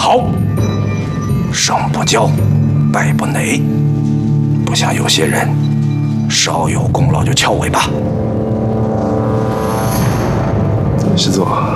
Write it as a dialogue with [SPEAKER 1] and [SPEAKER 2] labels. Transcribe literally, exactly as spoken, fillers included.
[SPEAKER 1] 好，胜不骄，败不馁。部下有些人稍有功劳就翘尾巴。
[SPEAKER 2] 师座，